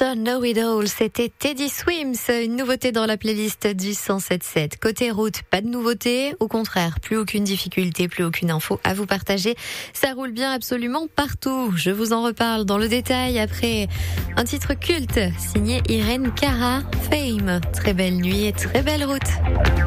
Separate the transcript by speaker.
Speaker 1: Mr. Know It All, c'était Teddy Swims, une nouveauté dans la playlist du 107.7. Côté route, pas de nouveauté, au contraire, plus aucune difficulté, plus aucune info à vous partager. Ça roule bien absolument partout. Je vous en reparle dans le détail après un titre culte signé Irène Cara, Fame. Très belle nuit et très belle route.